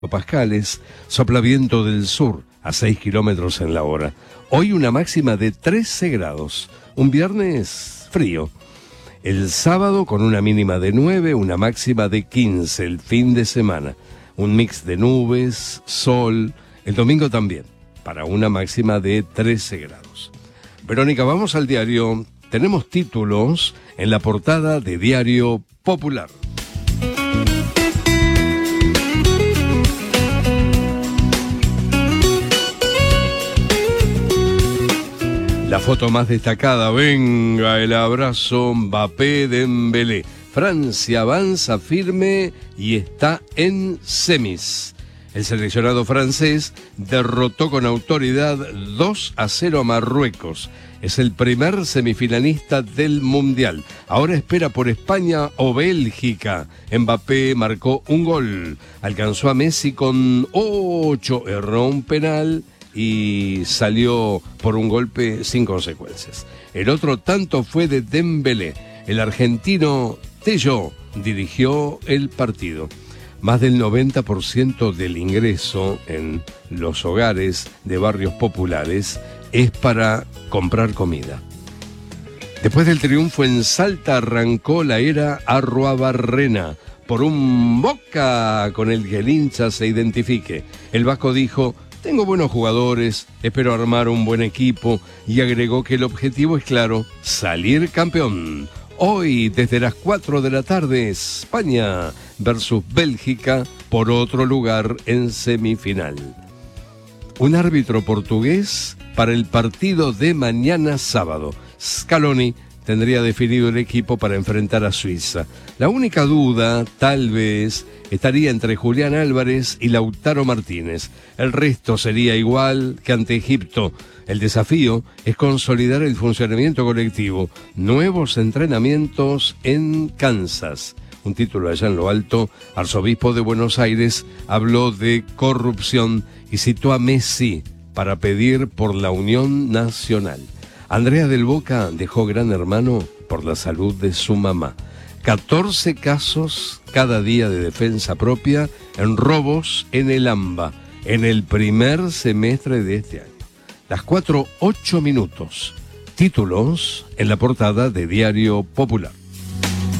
pascales, sopla viento del sur a 6 kilómetros en la hora. Hoy una máxima de 13 grados, un viernes frío. El sábado con una mínima de 9, una máxima de 15, el fin de semana. Un mix de nubes, sol, el domingo también, para una máxima de 13 grados. Verónica, vamos al diario. Tenemos títulos en la portada de Diario Popular. La foto más destacada, venga el abrazo, Mbappé, Dembélé. Francia avanza firme y está en semis. El seleccionado francés derrotó con autoridad 2-0 a Marruecos. Es el primer semifinalista del Mundial. Ahora espera por España o Bélgica. Mbappé marcó un gol. Alcanzó a Messi con 8, erró un penal y salió por un golpe sin consecuencias. El otro tanto fue de Dembélé. El argentino Tello dirigió el partido. Más del 90% del ingreso en los hogares de barrios populares es para comprar comida. Después del triunfo en Salta arrancó la era Arruabarrena por un Boca con el que el hincha se identifique. El vasco dijo: tengo buenos jugadores, espero armar un buen equipo, y agregó que el objetivo es claro, salir campeón. Hoy, desde las 4 de la tarde, España versus Bélgica por otro lugar en semifinal. Un árbitro portugués para el partido de mañana sábado. Scaloni tendría definido el equipo para enfrentar a Suiza. La única duda, tal vez, estaría entre Julián Álvarez y Lautaro Martínez. El resto sería igual que ante Egipto. El desafío es consolidar el funcionamiento colectivo. Nuevos entrenamientos en Kansas. Un título allá en lo alto. Arzobispo de Buenos Aires habló de corrupción y citó a Messi para pedir por la unión nacional. Andrea del Boca dejó Gran Hermano por la salud de su mamá. 14 casos cada día de defensa propia en robos en el AMBA en el primer semestre de este año. Las 4:08. Títulos en la portada de Diario Popular.